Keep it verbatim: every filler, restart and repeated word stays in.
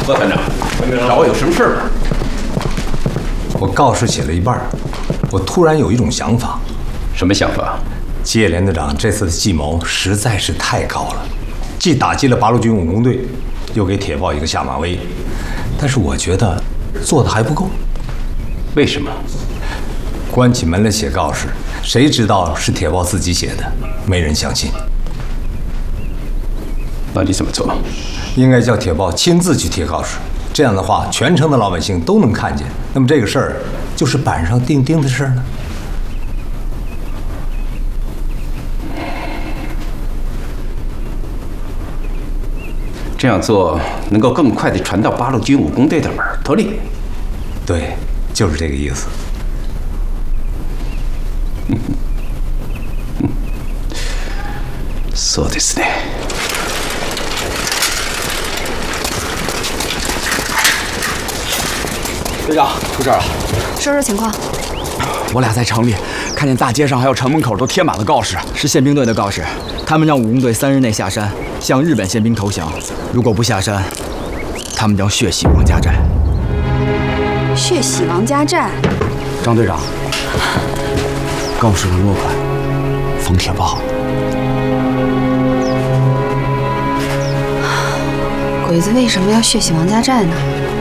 何团长，找我有什么事儿吗？ 我告示写了一半，我突然有一种想法。 什么想法？ 吉野连队长这次的计谋实在是太高了，既打击了八路军武工队，又给铁豹一个下马威。但是我觉得做的还不够。 为什么？ 关起门来写告示，谁知道是铁豹自己写的？没人相信。 那你怎么做？ 应该叫铁豹亲自去贴告示，这样的话，全城的老百姓都能看见。那么这个事儿就是板上钉钉的事儿呢。 这样做能够更快地传到八路军武工队的耳朵里。 对，就是这个意思。 そうですね。 队长，出事了！ 说说情况。 我俩在城里看见大街上还有城门口都贴满了告示，是宪兵队的告示。他们让武工队三日内下山，向日本宪兵投降。如果不下山，他们将血洗王家寨。 血洗王家寨？ 张队长，告示的落款冯铁豹。 鬼子为什么要血洗王家寨呢？